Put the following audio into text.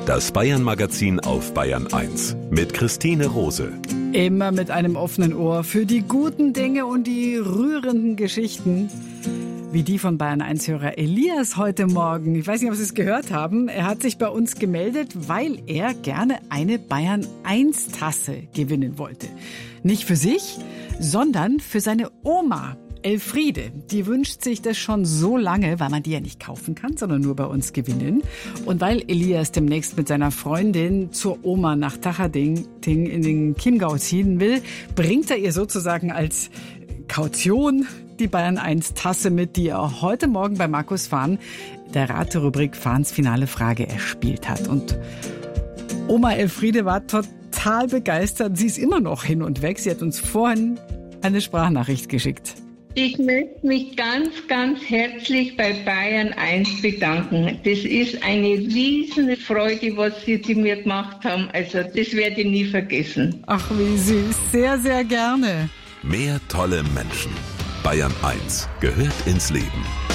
Das Bayern-Magazin auf Bayern 1 mit Christine Rose. Immer mit einem offenen Ohr für die guten Dinge und die rührenden Geschichten. Wie die von Bayern 1-Hörer Elias heute Morgen. Ich weiß nicht, ob Sie es gehört haben. Er hat sich bei uns gemeldet, weil er gerne eine Bayern 1-Tasse gewinnen wollte. Nicht für sich, sondern für seine Oma. Elfriede, die wünscht sich das schon so lange, weil man die ja nicht kaufen kann, sondern nur bei uns gewinnen. Und weil Elias demnächst mit seiner Freundin zur Oma nach Tachading in den Chiemgau ziehen will, bringt er ihr sozusagen als Kaution die Bayern 1 Tasse mit, die er heute Morgen bei Markus Fahn, der Raterubrik Fahns finale Frage, erspielt hat. Und Oma Elfriede war total begeistert. Sie ist immer noch hin und weg. Sie hat uns vorhin eine Sprachnachricht geschickt. Ich möchte mich ganz, ganz herzlich bei Bayern 1 bedanken. Das ist eine riesen Freude, was Sie mir gemacht haben. Also das werde ich nie vergessen. Ach, wie süß. Sehr, sehr gerne. Mehr tolle Menschen. Bayern 1 gehört ins Leben.